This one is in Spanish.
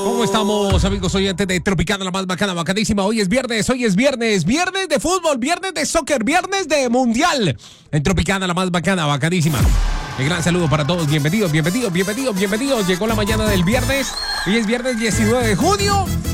¿Cómo estamos, amigos oyentes de Tropicana, la más bacana, bacanísima? Hoy es viernes viernes de fútbol, viernes de soccer, viernes de mundial. En Tropicana, la más bacana, bacanísima. Un gran saludo para todos, bienvenidos. Llegó la mañana del viernes, hoy es viernes 19 de junio.